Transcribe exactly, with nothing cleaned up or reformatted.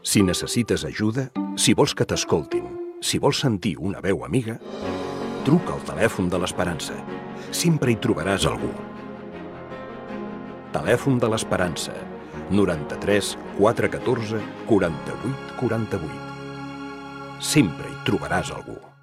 Si necessites ajuda, si vols que t'escoltin, si vols sentir una veu amiga, truca al telèfon de l'Esperança. Sempre hi trobaràs algú. Telèfon de l'Esperança. noranta-tres quatre catorze quaranta-vuit quaranta-vuit. Sempre hi trobaràs algú.